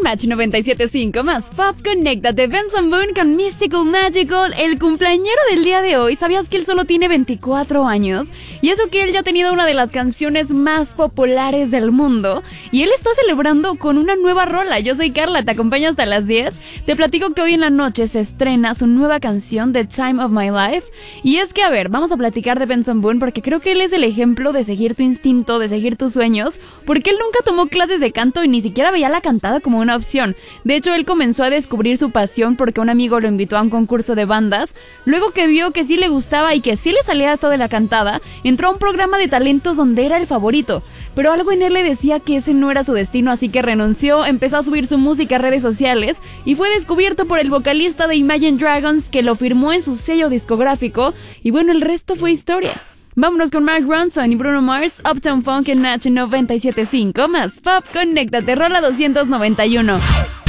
Match 97.5 más Pop, conéctate. Benson Boone con Mystical Magical, el cumpleañero del día de hoy. ¿Sabías que él solo tiene 24 años? Y eso que él ya ha tenido una de las canciones más populares del mundo. Y él está celebrando con una nueva rola. Yo soy Carla, te acompaño hasta las 10. Te platico que hoy en la noche se estrena su nueva canción, The Time of My Life. Y es que, a ver, vamos a platicar de Benson Boone porque creo que él es el ejemplo de seguir tu instinto, de seguir tus sueños. Porque él nunca tomó clases de canto y ni siquiera veía la cantada como una opción. De hecho, él comenzó a descubrir su pasión porque un amigo lo invitó a un concurso de bandas. Luego que vio que sí le gustaba y que sí le salía esto de la cantada, entró a un programa de talentos donde era el favorito. Pero algo en él le decía que ese no era su destino, así que renunció, empezó a subir su música a redes sociales y fue descubierto por el vocalista de Imagine Dragons, que lo firmó en su sello discográfico. Y bueno, el resto fue historia. Vámonos con Mark Ronson y Bruno Mars, Uptown Funk en Match 97.5 más Pop, conéctate, rola 291.